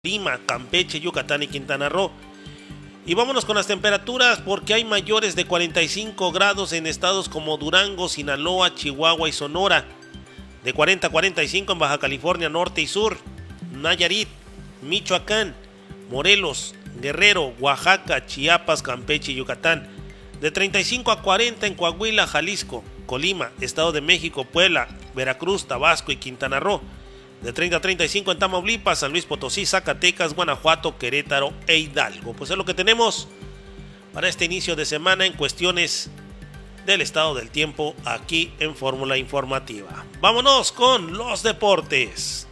Lima, Campeche, Yucatán y Quintana Roo. Y vámonos con las temperaturas porque hay mayores de 45 grados en estados como Durango, Sinaloa, Chihuahua y Sonora. De 40 a 45 en Baja California Norte y Sur, Nayarit, Michoacán, Morelos, Guerrero, Oaxaca, Chiapas, Campeche y Yucatán. De 35 a 40 en Coahuila, Jalisco, Colima, Estado de México, Puebla, Veracruz, Tabasco y Quintana Roo. De 30 a 35 en Tamaulipas, San Luis Potosí, Zacatecas, Guanajuato, Querétaro e Hidalgo. Pues es lo que tenemos para este inicio de semana en cuestiones del estado del tiempo aquí en Fórmula Informativa. Vámonos con los deportes.